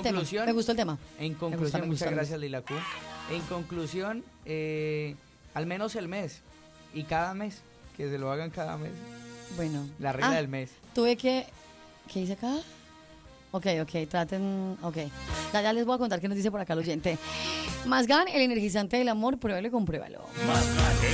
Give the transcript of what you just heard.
conclusión, me gustó el tema. En conclusión, muchas gracias, Lila Q. En conclusión, al menos el mes y cada mes, que se lo hagan cada mes. Bueno. La regla del mes. Tuve que... ¿Qué dice acá? Ok, traten... Ok. Ya les voy a contar qué nos dice por acá el oyente. Masgan, el energizante del amor, pruébalo y compruébalo.